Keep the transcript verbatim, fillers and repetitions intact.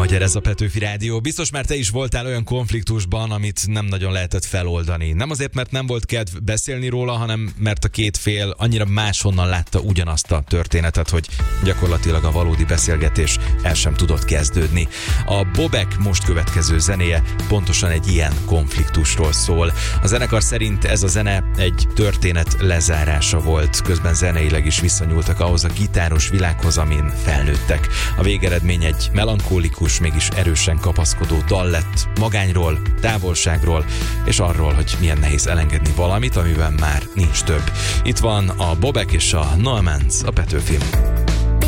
Magyar, ez a Petőfi Rádió. Biztos már te is voltál olyan konfliktusban, amit nem nagyon lehetett feloldani. Nem azért, mert nem volt kedv beszélni róla, hanem mert a két fél annyira máshonnan látta ugyanazt a történetet, hogy gyakorlatilag a valódi beszélgetés el sem tudott kezdődni. A Bobek most következő zenéje pontosan egy ilyen konfliktusról szól. A zenekar szerint ez a zene egy történet lezárása volt, közben zeneileg is visszanyúltak ahhoz a gitáros világhoz, amin felnőttek. A végeredmény egy melankólikus, mégis erősen kapaszkodó dal lett magányról, távolságról, és arról, hogy milyen nehéz elengedni valamit, amiben már nincs több. Itt van a Bobek és a Noemans a Petőfin.